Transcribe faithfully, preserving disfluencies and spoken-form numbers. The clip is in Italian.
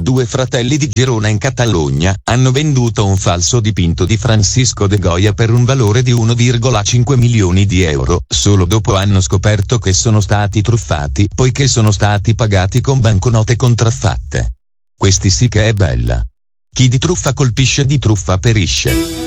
due fratelli di Girona in Catalogna, hanno venduto un falso dipinto di Francisco de Goya per un valore di uno virgola cinque milioni di euro, solo dopo hanno scoperto che sono stati truffati, poiché sono stati pagati con banconote contraffatte. Questi sì che è bella. Chi di truffa colpisce di truffa perisce.